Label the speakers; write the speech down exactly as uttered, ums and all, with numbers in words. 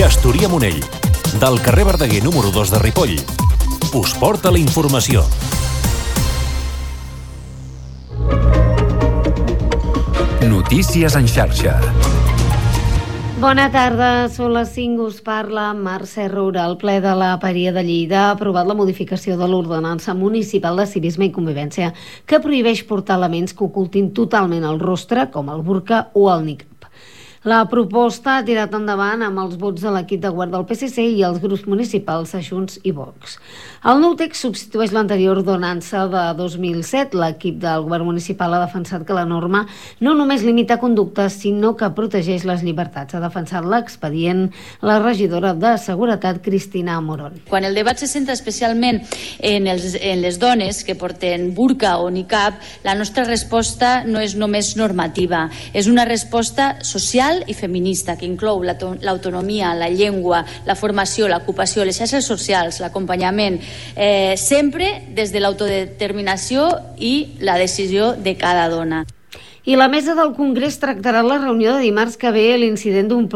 Speaker 1: Gestoria Monell, del carrer Verdaguer número dos de Ripoll. Us porta la informació. Notícies en xarxa.
Speaker 2: Bona tarda, són les cinc, us parla Mercè Roura. El ple de la Paria de Lleida ha aprovat la modificació de l'ordenança municipal de civisme i convivència que prohibeix portar elements que ocultin totalment el rostre, com el burca o el niqab. La proposta ha tirat endavant amb els vots de l'equip de govern del P S C i els grups municipals de Junts i Vox. El nou text substitueix l'anterior ordenança de dos mil set. L'equip del govern municipal ha defensat que la norma no només limita conductes, sinó que protegeix les llibertats. Ha defensat l'expedient la regidora de Seguretat, Cristina Moron.
Speaker 3: Quan el debat se centra especialment en, els, en les dones que porten burca o niqab, la nostra resposta no és només normativa, és una resposta social i feminista que inclou l'autonomia, la llengua, la formació, l'ocupació, les xarxes socials, l'acompanyament, eh, sempre des de l'autodeterminació i la decisió de cada dona.
Speaker 2: I la mesa del Congrés tractarà la reunió de dimarts que ve l'incident d'un